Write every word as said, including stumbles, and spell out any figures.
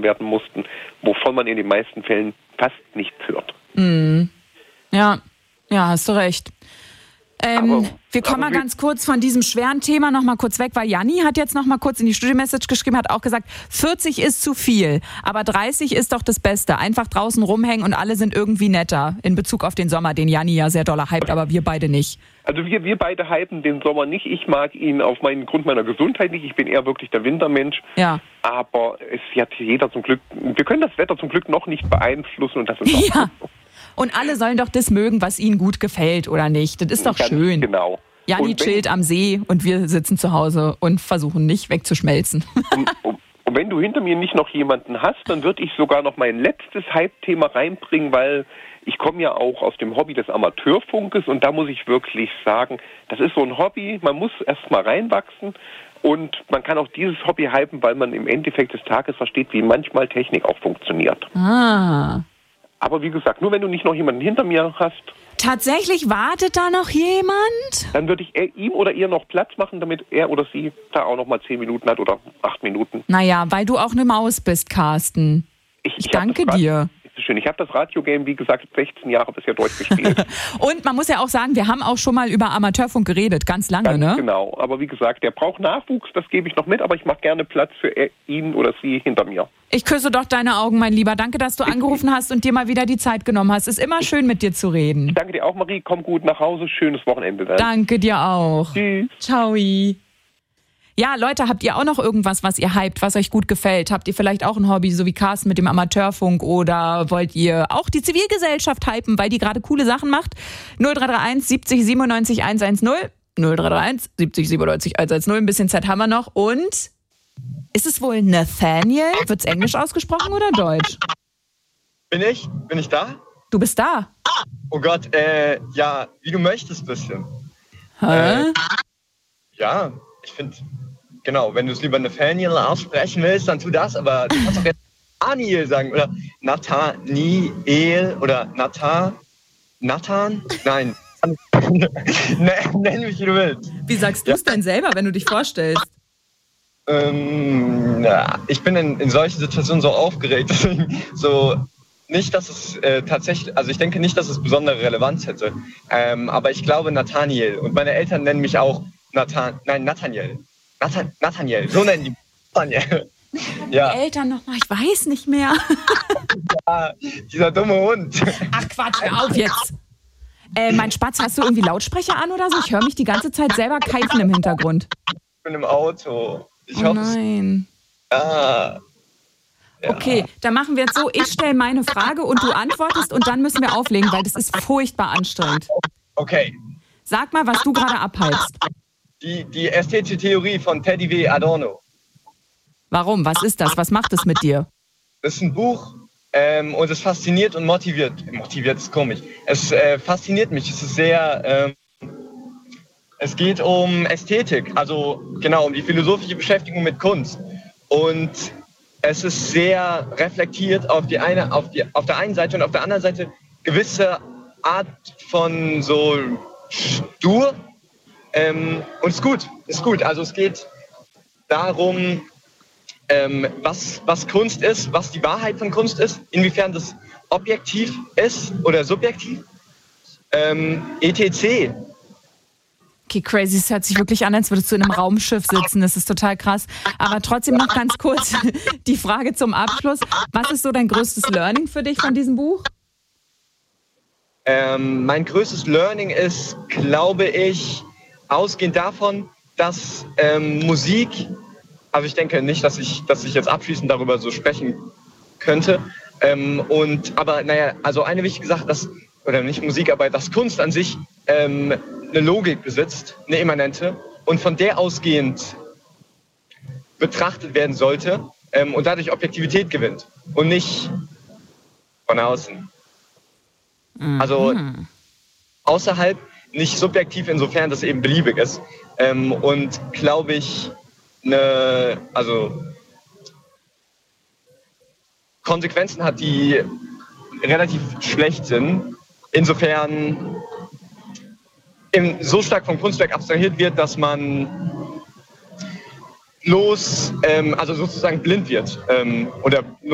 werden mussten, wovon man in den meisten Fällen fast nichts hört. Mm. Ja, ja, hast du recht. Ähm, aber, wir kommen mal ganz kurz von diesem schweren Thema noch mal kurz weg, weil Janni hat jetzt noch mal kurz in die Studio-Message geschrieben, hat auch gesagt, vierzig ist zu viel, aber dreißig ist doch das Beste. Einfach draußen rumhängen und alle sind irgendwie netter in Bezug auf den Sommer, den Janni ja sehr doll hypt, aber wir beide nicht. Also wir, wir beide hypen den Sommer nicht. Ich mag ihn auf meinen Grund meiner Gesundheit nicht. Ich bin eher wirklich der Wintermensch. Ja. Aber es hat jeder zum Glück, wir können das Wetter zum Glück noch nicht beeinflussen und das ist auch ja. So. Und alle sollen doch das mögen, was ihnen gut gefällt, oder nicht? Das ist doch Ganz schön. Genau. Janni chillt am See und wir sitzen zu Hause und versuchen nicht wegzuschmelzen. Und, und, und wenn du hinter mir nicht noch jemanden hast, dann würde ich sogar noch mein letztes Hype-Thema reinbringen, weil ich komme ja auch aus dem Hobby des Amateurfunkes und da muss ich wirklich sagen, das ist so ein Hobby, man muss erst mal reinwachsen und man kann auch dieses Hobby hypen, weil man im Endeffekt des Tages versteht, wie manchmal Technik auch funktioniert. Ah. Aber wie gesagt, nur wenn du nicht noch jemanden hinter mir hast. Tatsächlich wartet da noch jemand? Dann würde ich ihm oder ihr noch Platz machen, damit er oder sie da auch noch mal zehn Minuten hat oder acht Minuten. Naja, weil du auch eine Maus bist, Carsten. Ich, ich danke dir. Schön. Ich habe das Radio-Game, wie gesagt, sechzehn Jahre bisher durchgespielt. Und man muss ja auch sagen, wir haben auch schon mal über Amateurfunk geredet, ganz lange, ganz ne? Genau, aber wie gesagt, der braucht Nachwuchs, das gebe ich noch mit, aber ich mache gerne Platz für ihn oder sie hinter mir. Ich küsse doch deine Augen, mein Lieber. Danke, dass du angerufen hast und dir mal wieder die Zeit genommen hast. Ist immer schön, mit dir zu reden. Ich danke dir auch, Marie. Komm gut nach Hause. Schönes Wochenende dann. Danke dir auch. Tschüss. Ciao. Ja, Leute, habt ihr auch noch irgendwas, was ihr hypt, was euch gut gefällt? Habt ihr vielleicht auch ein Hobby, so wie Carsten mit dem Amateurfunk, oder wollt ihr auch die Zivilgesellschaft hypen, weil die gerade coole Sachen macht? null drei drei eins siebzig siebenundneunzig hundertzehn null drei drei eins siebzig siebenundneunzig hundertzehn. Ein bisschen Zeit haben wir noch. Und ist es wohl Nathaniel? Wird's Englisch ausgesprochen oder Deutsch? Bin ich? Bin ich da? Du bist da. Oh Gott, äh, ja, wie du möchtest bisschen. Hä? Äh, ja, ich finde... Genau, wenn du es lieber Nathaniel aussprechen willst, dann tu das, aber du kannst auch jetzt Nathaniel sagen oder Nathaniel oder Nathan, Nathan? Nein, nenn mich, wie du willst. Wie sagst du es ja. denn selber, wenn du dich vorstellst? Ähm, na, ich bin in, in solchen Situationen so aufgeregt, deswegen so nicht, dass es äh, tatsächlich, also ich denke nicht, dass es besondere Relevanz hätte, ähm, aber ich glaube Nathaniel und meine Eltern nennen mich auch Nathan, nein, Nathaniel. Nathan, Nathaniel, so nennen die Nathaniel. Ja. Die Eltern nochmal, ich weiß nicht mehr. Ja, dieser dumme Hund. Ach Quatsch, hör auf jetzt. Äh, mein Spatz, hast du irgendwie Lautsprecher an oder so? Ich höre mich die ganze Zeit selber keifen im Hintergrund. Ich bin im Auto. Ich oh hoffe, nein. Ah. Ja. Okay, dann machen wir jetzt so, ich stelle meine Frage und du antwortest und dann müssen wir auflegen, weil das ist furchtbar anstrengend. Okay. Sag mal, was du gerade abhypst. Die, die ästhetische Theorie von Teddy W. Adorno. Warum? Was ist das? Was macht es mit dir? Das ist ein Buch ähm, und es fasziniert und motiviert. Motiviert ist komisch. Es äh, fasziniert mich. Es ist sehr... Ähm, es geht um Ästhetik, also genau, um die philosophische Beschäftigung mit Kunst. Und es ist sehr reflektiert auf, die eine, auf, die, auf der einen Seite und auf der anderen Seite gewisse Art von so stur. Ähm, und ist gut, ist gut. Also es geht darum, ähm, was, was Kunst ist, was die Wahrheit von Kunst ist, inwiefern das objektiv ist oder subjektiv, ähm, et cetera. Okay, crazy, es hört sich wirklich an, als würdest du in einem Raumschiff sitzen, das ist total krass. Aber trotzdem noch ganz kurz die Frage zum Abschluss. Was ist so dein größtes Learning für dich von diesem Buch? Ähm, mein größtes Learning ist, glaube ich, ausgehend davon, dass ähm, Musik, also ich denke nicht, dass ich, dass ich jetzt abschließend darüber so sprechen könnte, ähm, und, aber naja, also eine wichtige Sache, dass, oder nicht Musik, aber dass Kunst an sich ähm, eine Logik besitzt, eine immanente, und von der ausgehend betrachtet werden sollte ähm, und dadurch Objektivität gewinnt und nicht von außen. Mhm. Also außerhalb, nicht subjektiv, insofern das eben beliebig ist. Ähm, und glaube ich, eine, also Konsequenzen hat, die relativ schlecht sind. Insofern eben so stark vom Kunstwerk abstrahiert wird, dass man bloß, ähm, also sozusagen blind wird ähm, oder nur